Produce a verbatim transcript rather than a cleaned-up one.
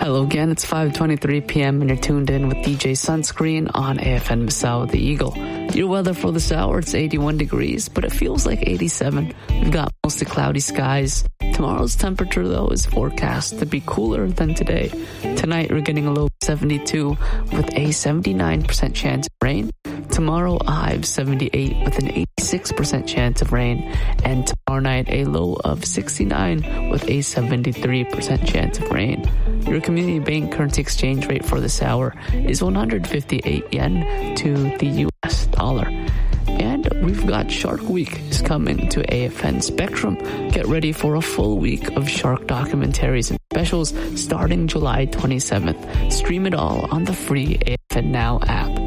Hello again, it's five twenty-three p.m. and you're tuned in with D J Sunscreen on A F N Masao with the Eagle. Your weather for this hour, it's eighty-one degrees, but it feels like eighty-seven. We've got mostly cloudy skies. Tomorrow's temperature, though, is forecast to be cooler than today. Tonight, we're getting a low of seventy-two with a seventy-nine percent chance of rain. Tomorrow, a high of seventy-eight with an eighty-six percent chance of rain. And tomorrow night, a low of sixty-nine with a seventy-three percent chance of rain. Your community bank currency exchange rate for this hour is one hundred fifty-eight yen to the U S dollar. And we've got Shark Week is coming to A F N Spectrum. Get ready for a full week of shark documentaries and specials starting July twenty-seventh. Stream it all on the free A F N Now app.